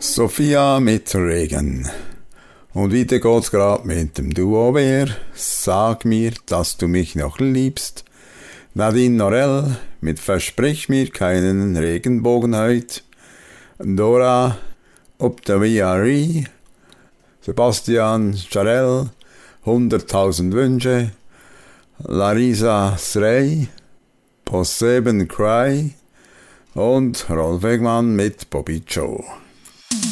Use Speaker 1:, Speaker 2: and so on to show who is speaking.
Speaker 1: Sophia mit Regen. Und wieder geht's grad mit dem Duo Wer. Sag mir, dass du mich noch liebst. Nadine Norell mit Versprich mir keinen Regenbogen heut. Dora ob der VRE. Sebastian Jarell 100.000 Wünsche. Larisa Srey Posseben Cry und Rolf Wegmann mit Bobby Joe.